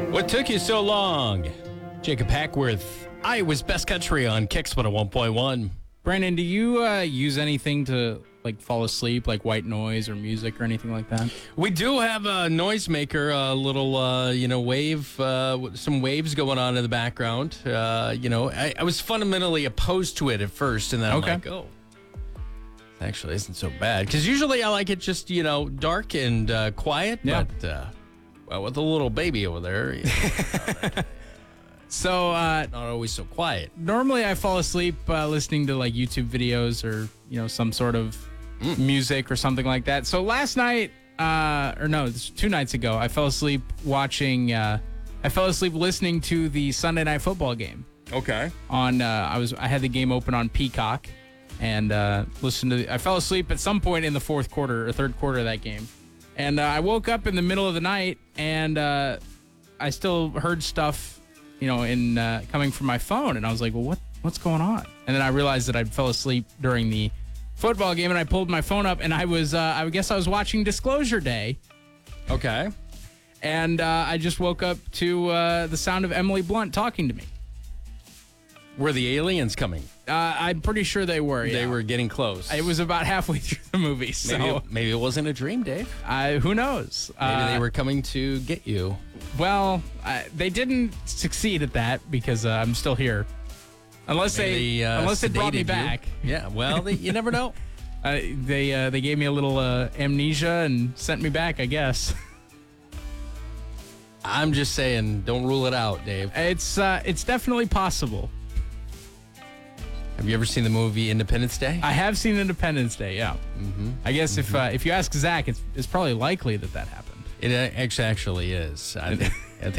What took you so long? Jacob Hackworth, Iowa's Best Country on Kicks 101.1. Brandon, do you use anything to fall asleep, like white noise or music or anything like that? We do have a noisemaker, a little, wave, some waves going on in the background. I was fundamentally opposed to it at first, and then I'm like, oh, it actually isn't so bad. Because usually I like it just, dark and quiet, yeah. But with a little baby over there, so not always so quiet. Normally I fall asleep listening to YouTube videos or some sort of music or something like that. So last night, this 2 nights ago, I fell asleep listening to the Sunday Night Football game. Okay. I had the game open on Peacock and I fell asleep at some point in the fourth quarter or third quarter of that game. And I woke up in the middle of the night and I still heard stuff coming from my phone, and I was like, well, what's going on? And then I realized that I fell asleep during the football game, and I pulled my phone up, and I guess I was watching Disclosure Day. Okay. And I just woke up to the sound of Emily Blunt talking to me. Were the aliens coming? I'm pretty sure they were, yeah. They were getting close. It was about halfway through the movie, so... Maybe it wasn't a dream, Dave. Who knows? Maybe they were coming to get you. Well, they didn't succeed at that because I'm still here. Unless they brought me back. Yeah, well, you never know. They gave me a little amnesia and sent me back, I guess. I'm just saying, don't rule it out, Dave. It's definitely possible. Have you ever seen the movie Independence Day? I have seen Independence Day, yeah. Mm-hmm. I guess if you ask Zach, it's probably likely that happened. It actually is.